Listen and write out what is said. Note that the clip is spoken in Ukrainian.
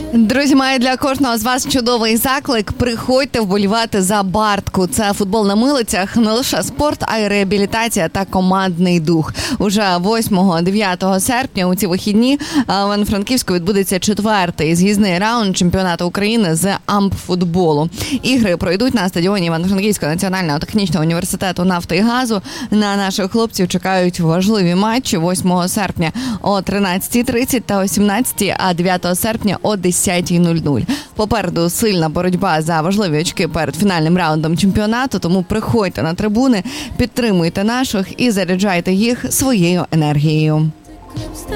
Друзі, маю для кожного з вас чудовий заклик. Приходьте вболівати за Бартку. Це футбол на милицях, не лише спорт, а й реабілітація та командний дух. Уже 8-9 серпня у ці вихідні в Івано-Франківську відбудеться 4-й з'їзний раунд чемпіонату України з ампфутболу. Ігри пройдуть на стадіоні Івано-Франківського національного технічного університету нафти і газу. На наших хлопців чекають важливі матчі 8 серпня о 13:30 та о 17:00, а 9 серпня о 10:00. Попереду сильна боротьба за важливі очки перед фінальним раундом чемпіонату, тому приходьте на трибуни, підтримуйте наших і заряджайте їх своєю енергією.